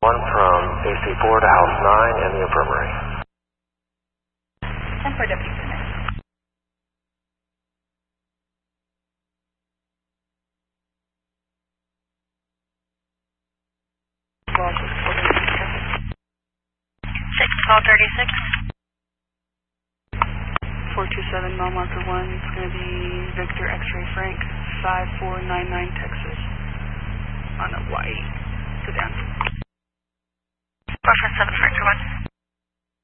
One from AC4 to House 9 and the infirmary. 10 for Deputy Center. Well, 61236. 427 mile marker 1, it's going to be Victor X-ray Frank, 5499 Texas, on a white sedan. 447 Frank 1.